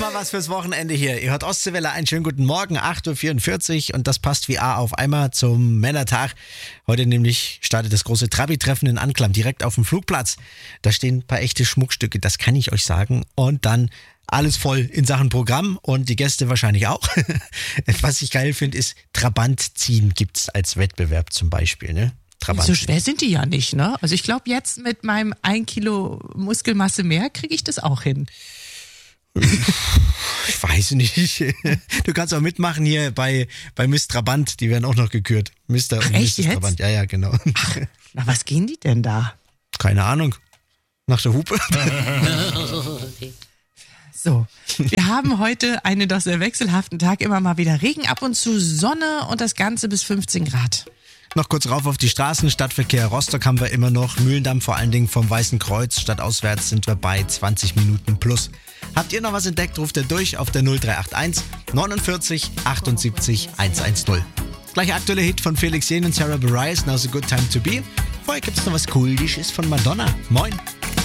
Mal was fürs Wochenende hier. Ihr hört Ostseewelle, einen schönen guten Morgen, 8.44 Uhr und das passt wie A auf Eimer zum Männertag. Heute nämlich startet das große Trabi-Treffen in Anklam, direkt auf dem Flugplatz. Da stehen ein paar echte Schmuckstücke, das kann ich euch sagen. Und dann alles voll in Sachen Programm und die Gäste wahrscheinlich auch. Was ich geil finde, ist Trabant ziehen gibt's als Wettbewerb zum Beispiel, ne? Trabant So schwer sind die ja nicht, ne? Also ich glaube, jetzt mit meinem 1 Kilo Muskelmasse mehr kriege ich das auch hin. Ich weiß nicht. Du kannst auch mitmachen hier bei Miss Trabant. Die werden auch noch gekürt. Mr. und Echt Mrs. jetzt? Trabant. Ja, genau. Ach, na, was gehen die denn da? Keine Ahnung. Nach der Hupe. So, wir haben heute einen doch sehr wechselhaften Tag. Immer mal wieder Regen, ab und zu Sonne und das Ganze bis 15 Grad. Noch kurz rauf auf die Straßen. Stadtverkehr Rostock haben wir immer noch. Mühlendamm vor allen Dingen vom Weißen Kreuz. Stadtauswärts sind wir bei 20 Minuten plus. Habt ihr noch was entdeckt, ruft ihr durch auf der 0381 49 78 110. Gleich aktuelle Hit von Felix Jähn und Sarah Bareilles, Now's a Good Time to Be. Vorher gibt's noch was Coolisches von Madonna. Moin.